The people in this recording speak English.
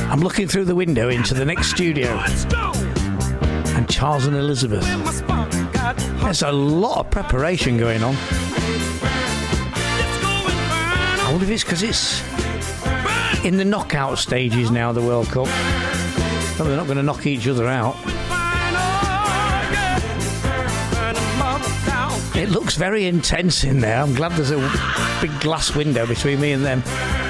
I'm looking through the window into the next studio. And Charles and Elizabeth. There's a lot of preparation going on. I wonder if it's because it's in the knockout stages now, the World Cup. No, they're not going to knock each other out. It looks very intense in there. I'm glad there's a big glass window between me and them.